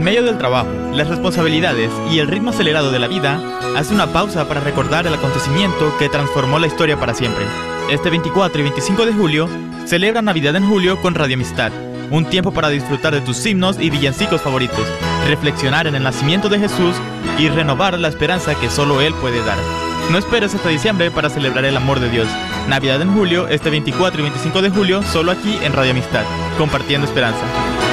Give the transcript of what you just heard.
En medio del trabajo, las responsabilidades y el ritmo acelerado de la vida, hace una pausa para recordar el acontecimiento que transformó la historia para siempre. Este 24 y 25 de julio, celebra Navidad en Julio con Radio Amistad, un tiempo para disfrutar de tus himnos y villancicos favoritos, reflexionar en el nacimiento de Jesús y renovar la esperanza que solo Él puede dar. No esperes hasta diciembre para celebrar el amor de Dios. Navidad en Julio, este 24 y 25 de julio, solo aquí en Radio Amistad, compartiendo esperanza.